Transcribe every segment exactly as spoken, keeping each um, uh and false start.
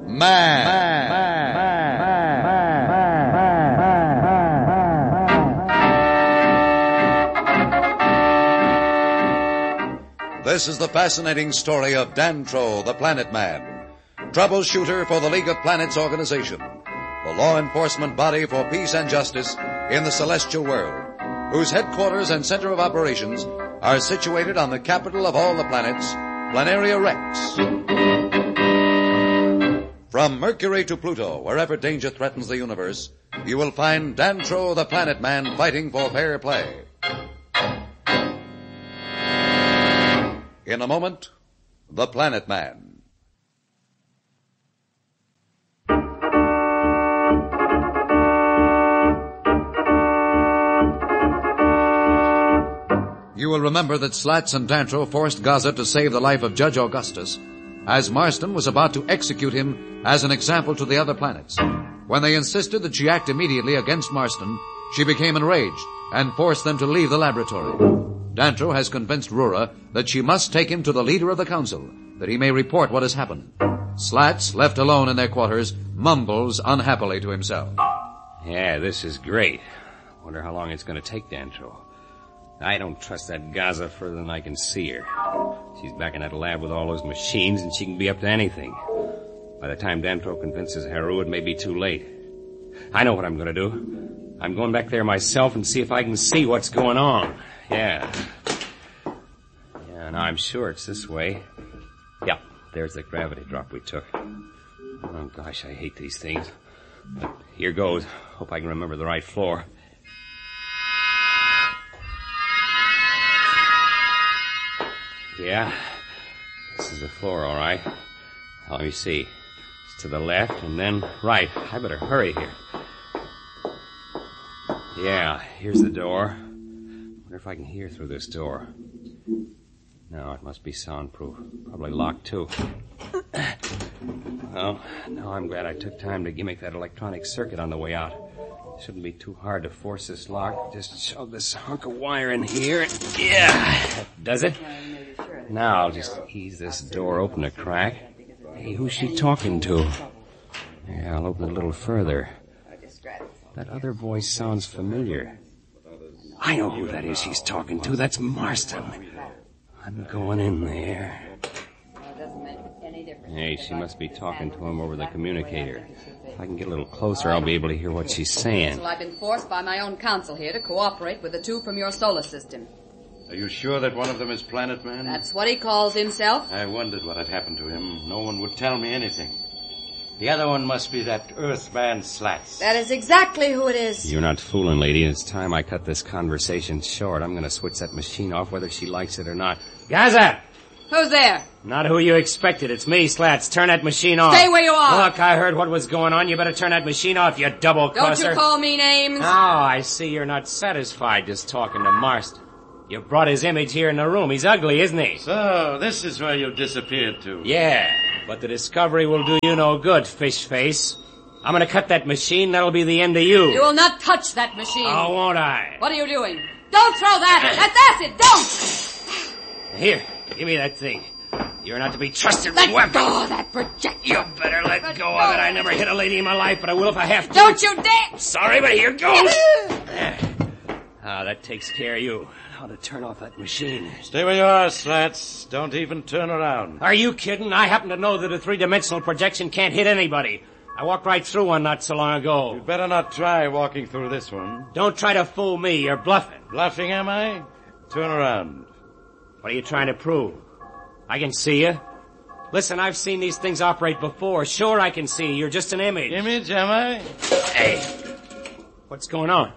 Man. Man. Man. Man. This is the fascinating story of Dantro, the Planet Man, troubleshooter for the League of Planets organization, the law enforcement body for peace and justice in the celestial world, whose headquarters and center of operations are situated on the capital of all the planets, Planaria Rex. From Mercury to Pluto, wherever danger threatens the universe, you will find Dantro, the Planet Man, fighting for fair play. In a moment, the Planet Man. You will remember that Slats and Dantro forced Gaza to save the life of Judge Augustus, as Marston was about to execute him as an example to the other planets. When they insisted that she act immediately against Marston, she became enraged and forced them to leave the laboratory. Dantro has convinced Rura that she must take him to the leader of the council, that he may report what has happened. Slats, left alone in their quarters, mumbles unhappily to himself. Yeah, this is great. Wonder how long it's going to take Dantro. I don't trust that Gaza further than I can see her. She's back in that lab with all those machines, and she can be up to anything. By the time Dantro convinces Haru, it may be too late. I know what I'm going to do. I'm going back there myself and see if I can see what's going on. Yeah. Yeah, now I'm sure it's this way. Yeah, there's the gravity drop we took. Oh, gosh, I hate these things. But here goes. Hope I can remember the right floor. Yeah, this is the floor, all right. Now, let me see. It's to the left and then right. I better hurry here. Yeah, here's the door. Wonder if I can hear through this door. No, it must be soundproof. Probably locked, too. Well, now I'm glad I took time to gimmick that electronic circuit on the way out. It shouldn't be too hard to force this lock. Just shove this hunk of wire in here. And yeah, does it? Now I'll just ease this door open a crack. Hey, who's she talking to? Yeah, I'll open it a little further. That other voice sounds familiar. I know who that is she's talking to. That's Marston. I'm going in there. Hey, she must be talking to him over the communicator. If I can get a little closer, I'll be able to hear what she's saying. Well, I've been forced by my own council here to cooperate with the two from your solar system. Are you sure that one of them is Planet Man? That's what he calls himself. I wondered what had happened to him. No one would tell me anything. The other one must be that Earthman Slats. That is exactly who it is. You're not fooling, lady. It's time I cut this conversation short. I'm going to switch that machine off whether she likes it or not. Gaza! Who's there? Not who you expected. It's me, Slats. Turn that machine off. Stay where you are. Look, I heard what was going on. You better turn that machine off, you double-crosser. Don't you call me names. Oh, I see you're not satisfied just talking to Marston. You brought his image here in the room. He's ugly, isn't he? So, this is where you disappeared to. Yeah, but the discovery will do you no good, fish face. I'm going to cut that machine. That'll be the end of you. You will not touch that machine. Oh, won't I? What are you doing? Don't throw that. That's acid. Don't. Here, give me that thing. You're not to be trusted Let with weapons. go of that projectile. You better let, let go, go of it. I never hit a lady in my life, but I will if I have to. Don't you dare. Sorry, but here goes. There. Ah, that takes care of you. How to turn off that machine. Stay where you are, Slats. Don't even turn around. Are you kidding? I happen to know that a three-dimensional projection can't hit anybody. I walked right through one not so long ago. You'd better not try walking through this one. Don't try to fool me. You're bluffing. Bluffing, am I? Turn around. What are you trying to prove? I can see you. Listen, I've seen these things operate before. Sure, I can see you. You're just an image. Image, am I? Hey, what's going on?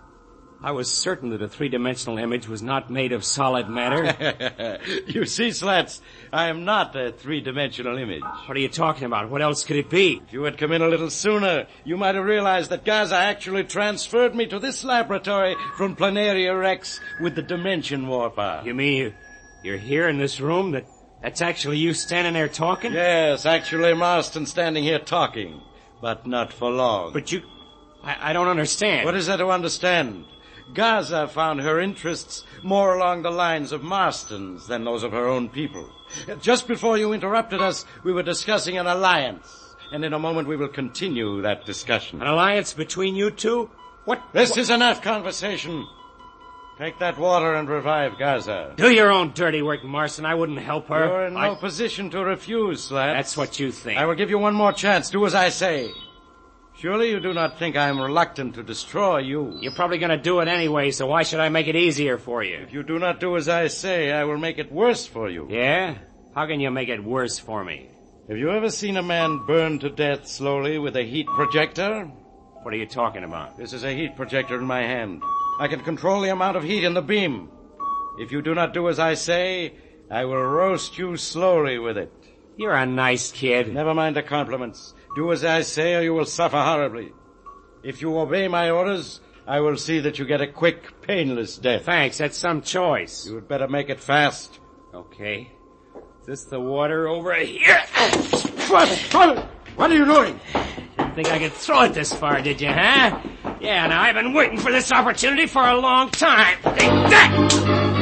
I was certain that a three-dimensional image was not made of solid matter. You see, Slats, I am not a three-dimensional image. What are you talking about? What else could it be? If you had come in a little sooner, you might have realized that Gaza actually transferred me to this laboratory from Planaria Rex with the Dimension Warper. You mean you, you're here in this room? That That's actually you standing there talking? Yes, actually Marston standing here talking, but not for long. But you... I, I don't understand. What is there to understand? Gaza found her interests more along the lines of Marston's than those of her own people. Just before you interrupted us, we were discussing an alliance. and in a moment we will continue that discussion. An alliance between you two? What? This what? is enough conversation. Take that water and revive Gaza. Do your own dirty work, Marston. I wouldn't help her. You're in no I... position to refuse, Slats. That's what you think. I will give you one more chance. Do as I say. Surely you do not think I am reluctant to destroy you. You're probably going to do it anyway, so why should I make it easier for you? If you do not do as I say, I will make it worse for you. Yeah? How can you make it worse for me? Have you ever seen a man burned to death slowly with a heat projector? What are you talking about? This is a heat projector in my hand. I can control the amount of heat in the beam. If you do not do as I say, I will roast you slowly with it. You're a nice kid. Never mind the compliments. Do as I say or you will suffer horribly. If you obey my orders, I will see that you get a quick, painless death. Thanks, that's some choice. You had better make it fast. Okay. Is this the water over here? What? What? What are you doing? Didn't think I could throw it this far, did you, huh? Yeah, now I've been waiting for this opportunity for a long time. Take that!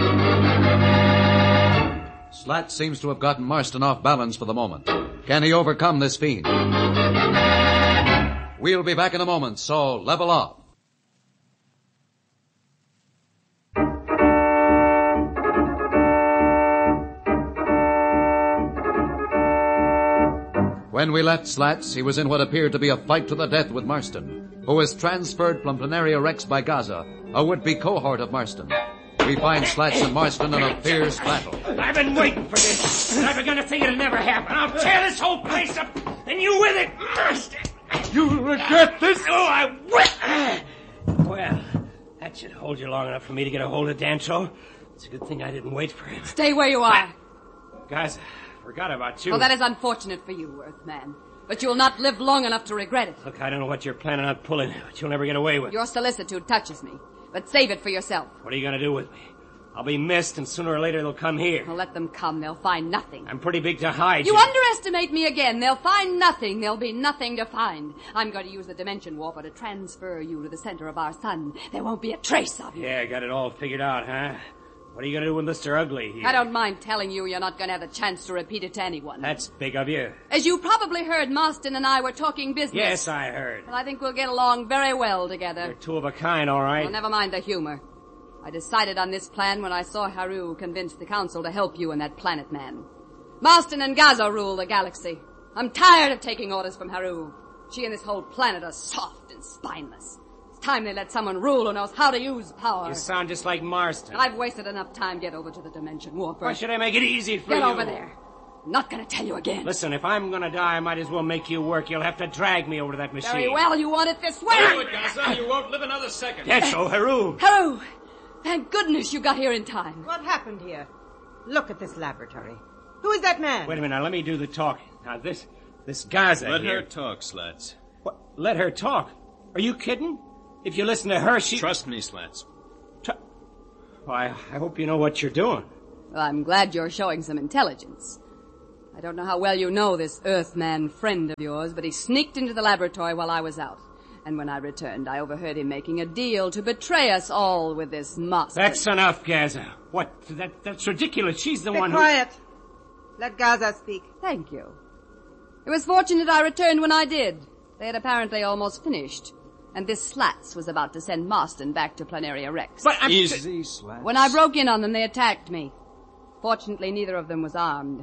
Slats seems to have gotten Marston off balance for the moment. Can he overcome this fiend? We'll be back in a moment, so level off. When we left Slats, he was in what appeared to be a fight to the death with Marston, who was transferred from Planaria Rex by Gaza, a would-be cohort of Marston. We find Slats and Marston in a fierce battle. I've been waiting for this, and I've begun to think it'd never happen. I'll tear this whole place up, and you with it, Marston. You'll regret this. Oh, I will. Well, that should hold you long enough for me to get a hold of Dancho. It's a good thing I didn't wait for him. Stay where you are. Guys, I forgot about you. Well, that is unfortunate for you, Earthman. But you'll not live long enough to regret it. Look, I don't know what you're planning on pulling, but you'll never get away with it. Your solicitude touches me. But save it for yourself. What are you going to do with me? I'll be missed, and sooner or later they'll come here. Well, let them come. They'll find nothing. I'm pretty big to hide. You underestimate me again. They'll find nothing. There'll be nothing to find. I'm going to use the dimension warper to transfer you to the center of our sun. There won't be a trace of you. Yeah, got it all figured out, huh? What are you going to do with Mister Ugly here? I don't mind telling you you're not going to have the chance to repeat it to anyone. That's big of you. As you probably heard, Marston and I were talking business. Yes, I heard. And I think we'll get along very well together. You're two of a kind, all right. Well, never mind the humor. I decided on this plan when I saw Haru convince the council to help you and that planet man. Marston and Gaza rule the galaxy. I'm tired of taking orders from Haru. She and this whole planet are soft and spineless. It's time they let someone rule who knows how to use power. You sound just like Marston. I've wasted enough time. Get over to the dimension warper. Why should I make it easy for Get you? Get over there. I'm not going to tell you again. Listen, if I'm going to die, I might as well make you work. You'll have to drag me over to that machine. Very well, you want it this way. Do it, Gaza. You won't live another second. Dancho, Haru. Haru! Thank goodness you got here in time. What happened here? Look at this laboratory. Who is that man? Wait a minute, now let me do the talking. Now this, this Gaza Let here... her talk, Slats. What? Let her talk? Are you kidding? If you listen to her, she... Trust me, Slats. Tr- Why, I hope you know what you're doing. Well, I'm glad you're showing some intelligence. I don't know how well you know this Earthman friend of yours, but he sneaked into the laboratory while I was out. And when I returned, I overheard him making a deal to betray us all with this Marston. That's enough, Gaza. What? That, that's ridiculous. She's the Be one quiet. Let Gaza speak. Thank you. It was fortunate I returned when I did. They had apparently almost finished. And this Slats was about to send Marston back to Planaria Rex. But I'm... Easy, Slats. When I broke in on them, they attacked me. Fortunately, neither of them was armed.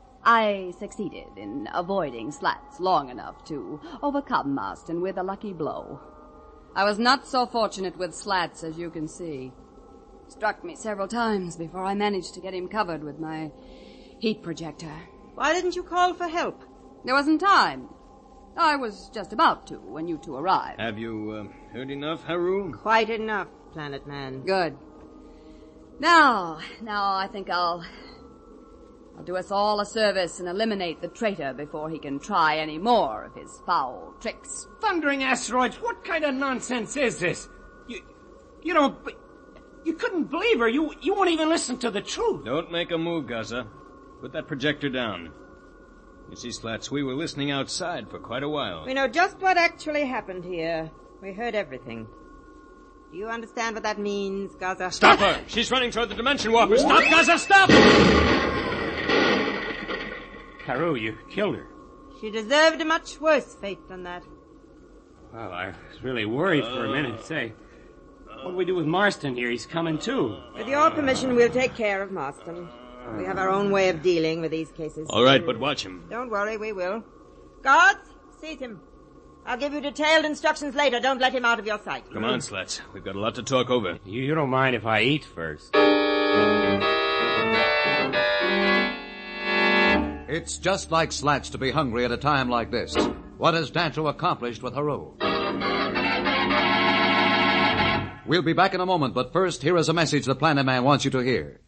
I succeeded in avoiding Slats long enough to overcome Marston with a lucky blow. I was not so fortunate with Slats, as you can see. Struck me several times before I managed to get him covered with my heat projector. Why didn't you call for help? There wasn't time. I was just about to when you two arrived. Have you uh, heard enough, Haru? Quite enough, Planet Man. Good. Now, now I think I'll... I'll do us all a service and eliminate the traitor before he can try any more of his foul tricks. Thundering asteroids, what kind of nonsense is this? You, you don't... You couldn't believe her. You, you won't even listen to the truth. Don't make a move, Gaza. Put that projector down. You see, Slats, we were listening outside for quite a while. We know just what actually happened here. We heard everything. Do you understand what that means, Gaza? Stop her! She's running toward the dimension warper. Stop, Gaza, stop! Haru, you killed her. She deserved a much worse fate than that. Well, I was really worried for a minute. Say, what do we do with Marston here? He's coming too. With your permission, we'll take care of Marston. We have our own way of dealing with these cases. All right, but watch him. Don't worry, we will. Guards, seat him. I'll give you detailed instructions later. Don't let him out of your sight. Come on, Slats. We've got a lot to talk over. You, you don't mind if I eat first? It's just like Slats to be hungry at a time like this. What has Dantro accomplished with her role? We'll be back in a moment, but first, here is a message the Planet Man wants you to hear.